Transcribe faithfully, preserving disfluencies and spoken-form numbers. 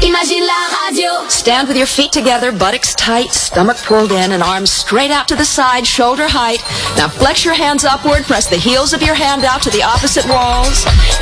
Imagine la radio. Stand with your feet together, buttocks tight, stomach pulled in, and arms straight out to the side, shoulder height. Now flex your hands upward, press the heels of your hand out to the opposite walls.